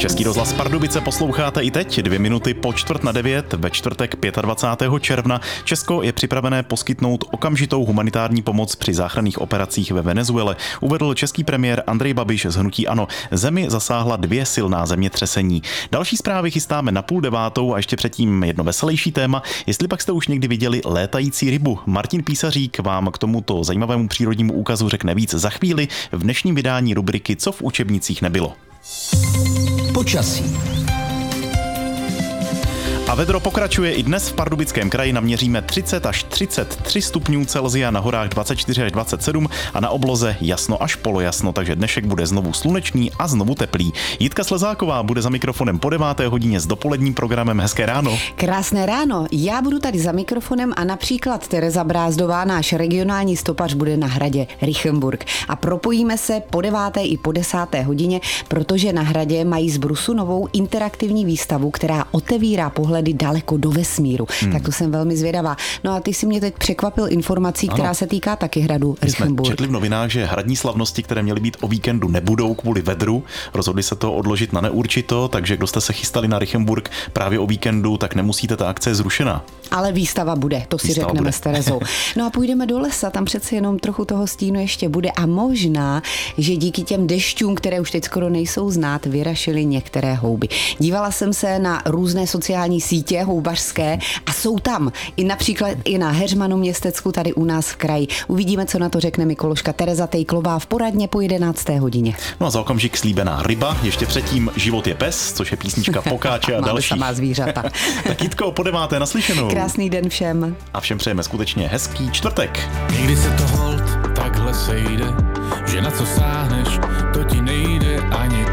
Český rozhlas Pardubice posloucháte i teď, 2 minuty po 8:45 ve čtvrtek 25. června. Česko je připravené poskytnout okamžitou humanitární pomoc při záchranných operacích ve Venezuele, uvedl český premiér Andrej Babiš z hnutí ANO. Zemi zasáhla 2 silná zemětřesení. Další zprávy chystáme na 8:30 a ještě předtím jedno veselější téma. Jestli pak jste už někdy viděli létající rybu, Martin Písařík vám k tomuto zajímavému přírodnímu úkazu řekne víc za chvíli v dnešním vydání rubriky Co v učebnicích nebylo. Počasí. A vedro pokračuje i dnes v Pardubickém kraji, naměříme 30 až 33 stupňů Celsia, na horách 24 až 27 a na obloze jasno až polojasno, takže dnešek bude znovu slunečný a znovu teplý. Jitka Slezáková bude za mikrofonem po 9. hodině s dopoledním programem. Hezké ráno. Krásné ráno, já budu tady za mikrofonem a například Tereza Brázdová, náš regionální stopař, bude na hradě Rychenburg. A propojíme se po 9. i po 10. hodině, protože na hradě mají z Brusu novou interaktivní výstavu, která otevírá pohledy daleko do vesmíru. Tak to jsem velmi zvědavá. No a ty si mě teď překvapil informací, která se týká taky hradu Rychenburg. Jsme četli v novinách, že hradní slavnosti, které měly být o víkendu, nebudou kvůli vedru. Rozhodli se to odložit na neurčito, takže kdo jste se chystali na Rychenburg právě o víkendu, tak nemusíte, ta akce je zrušená. Ale výstava bude, to si řekneme s Terezou. No a půjdeme do lesa, tam přece jenom trochu toho stínu ještě bude a možná, že díky těm dešťům, které už teď skoro nejsou znát, vyrašily některé houby. Dívala jsem se na různé sociální sítě houbařské a jsou tam i například i na Heřmanu městecku tady u nás v kraji. Uvidíme, co na to řekne Mikološka Tereza Tejklová v poradně po 11. hodině. No a za okamžik slíbená ryba, ještě předtím Život je pes, což je písnička Pokáče a další. Samá zvířata. Tak Jitko, po 9. naslyšenou. Krásný den všem. A všem přejeme skutečně hezký čtvrtek. Někdy se to holt takhle sejde, že na co sáhneš, to ti nejde ani